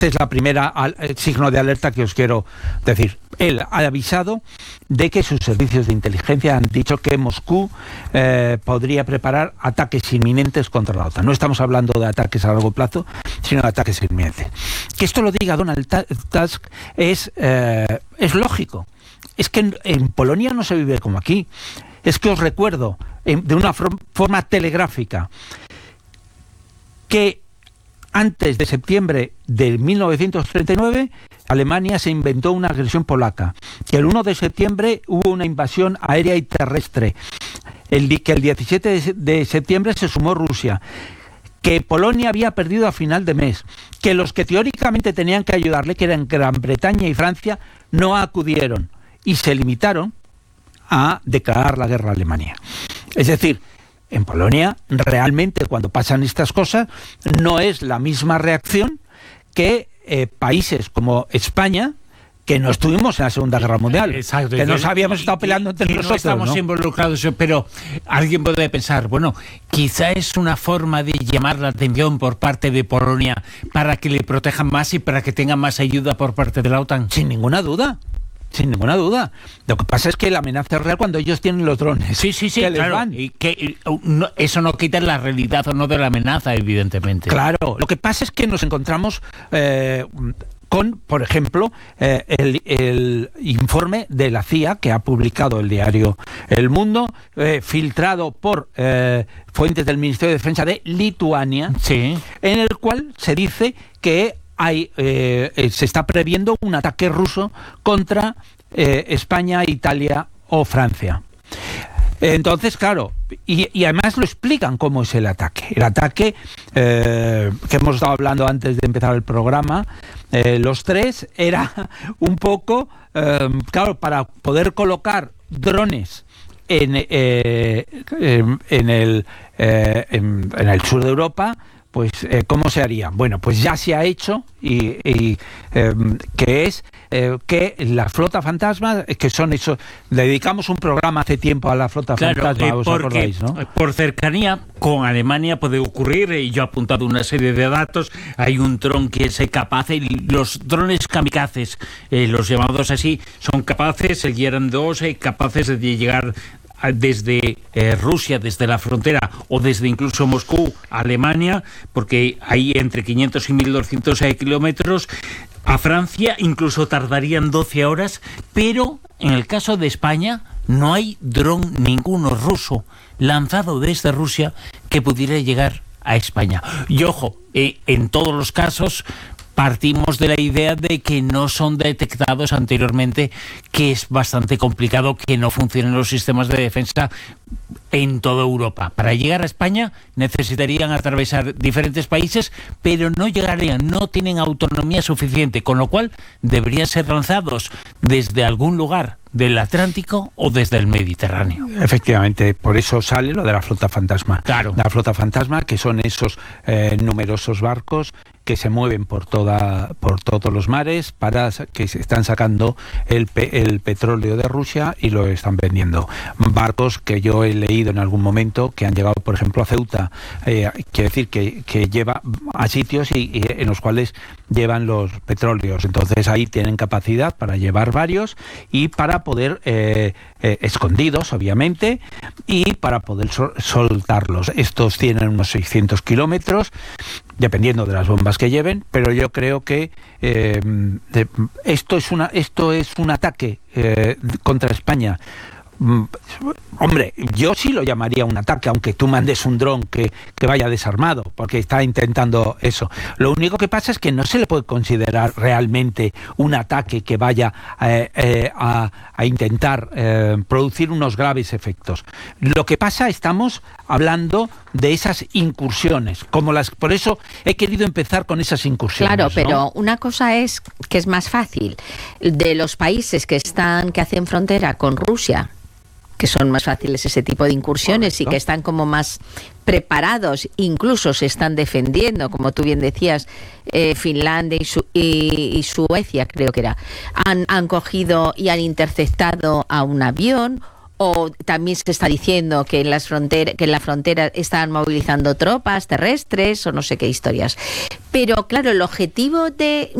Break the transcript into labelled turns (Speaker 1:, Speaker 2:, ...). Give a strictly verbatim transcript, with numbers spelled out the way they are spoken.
Speaker 1: es la primera al, el signo de alerta que os quiero decir. Él ha avisado de que sus servicios de inteligencia han dicho que Moscú eh, podría preparar ataques inminentes contra la OTAN. No estamos hablando de ataques a largo plazo, sino de ataques inminentes. Que esto lo diga Donald Tusk es, eh, es lógico. Es que en, en Polonia no se vive como aquí. Es que os recuerdo en, de una for- forma telegráfica que antes de septiembre de mil novecientos treinta y nueve, Alemania se inventó una agresión polaca. Que el uno de septiembre hubo una invasión aérea y terrestre. El, que el diecisiete de septiembre se sumó Rusia. Que Polonia había perdido a final de mes. Que los que teóricamente tenían que ayudarle, que eran Gran Bretaña y Francia, no acudieron. Y se limitaron a declarar la guerra a Alemania. Es decir, en Polonia, realmente, cuando pasan estas cosas, no es la misma reacción que eh, países como España, que no estuvimos en la Segunda Guerra Mundial.
Speaker 2: Exacto,
Speaker 1: que nos habíamos estado peleando entre
Speaker 2: que
Speaker 1: nosotros.
Speaker 2: No estamos
Speaker 1: ¿no?
Speaker 2: involucrados, pero alguien puede pensar, bueno, quizá es una forma de llamar la atención por parte de Polonia para que le protejan más y para que tengan más ayuda por parte de la OTAN.
Speaker 1: Sin ninguna duda. Sin ninguna duda. Lo que pasa es que la amenaza es real cuando ellos tienen los drones.
Speaker 2: Sí, sí, sí,
Speaker 1: que les
Speaker 2: claro.
Speaker 1: van.
Speaker 2: Y que no, eso no quita la realidad o no de la amenaza, evidentemente.
Speaker 1: Claro. Lo que pasa es que nos encontramos eh, con, por ejemplo, eh, el, el informe de la C I A que ha publicado el diario El Mundo, eh, filtrado por eh, fuentes del Ministerio de Defensa de Lituania,
Speaker 2: sí,
Speaker 1: en el cual se dice que Hay, eh, se está previendo un ataque ruso contra eh, España, Italia o Francia. Entonces, claro, y, y además lo explican cómo es el ataque. El ataque eh, que hemos estado hablando antes de empezar el programa, eh, los tres, era un poco, eh, claro, para poder colocar drones en, eh, en, en, el, eh, en, en el sur de Europa. Pues, eh, ¿cómo se haría? Bueno, pues ya se ha hecho y, y eh, que es eh, que la flota fantasma, que son esos, le dedicamos un programa hace tiempo a la flota
Speaker 2: claro,
Speaker 1: fantasma,
Speaker 2: eh,
Speaker 1: ¿os
Speaker 2: porque,
Speaker 1: acordáis, no?
Speaker 2: Por cercanía con Alemania puede ocurrir, y yo he apuntado una serie de datos. Hay un dron que es capaz, y los drones kamikazes, eh, los llamados así, son capaces, el Geran dos, eh, capaces de llegar desde eh, Rusia, desde la frontera, o desde incluso Moscú a Alemania, porque hay entre quinientos y mil doscientos eh, kilómetros. A Francia incluso tardarían doce horas, pero en el caso de España no hay dron ninguno ruso lanzado desde Rusia que pudiera llegar a España. Y ojo, eh, en todos los casos partimos de la idea de que no son detectados anteriormente, que es bastante complicado que no funcionen los sistemas de defensa en toda Europa. Para llegar a España necesitarían atravesar diferentes países, pero no llegarían, no tienen autonomía suficiente, con lo cual deberían ser lanzados desde algún lugar del Atlántico o desde el Mediterráneo.
Speaker 1: Efectivamente, por eso sale lo de la flota fantasma.
Speaker 2: Claro.
Speaker 1: La flota fantasma, que son esos eh, numerosos barcos que se mueven por toda por todos los mares, para que se están sacando el, pe el petróleo de Rusia y lo están vendiendo. Barcos que yo he leído en algún momento que han llegado, por ejemplo, a Ceuta, eh, quiere decir que, que lleva a sitios y, y en los cuales llevan los petróleos. Entonces ahí tienen capacidad para llevar varios y para poder, eh, eh, escondidos obviamente, y para poder sol soltarlos. Estos tienen unos seiscientos kilómetros, dependiendo de las bombas que lleven, pero yo creo que eh, de, esto es una esto es un ataque eh, contra España. Hombre, yo sí lo llamaría un ataque, aunque tú mandes un dron que, que vaya desarmado, porque está intentando eso. Lo único que pasa es que no se le puede considerar realmente un ataque que vaya eh, eh, a, a intentar eh, producir unos graves efectos. Lo que pasa, estamos hablando de esas incursiones, como las, por eso he querido empezar con esas incursiones.
Speaker 3: Claro, pero
Speaker 1: ¿no?
Speaker 3: Una cosa es que es más fácil de los países que están, que hacen frontera con Rusia, que son más fáciles ese tipo de incursiones. Correcto. Y que están como más preparados, incluso se están defendiendo, como tú bien decías, eh, Finlandia y, Su y, y Suecia, creo que era, han, han cogido y han interceptado a un avión, o también se está diciendo que en las fronteras, que en la frontera están movilizando tropas terrestres o no sé qué historias. Pero claro, el objetivo de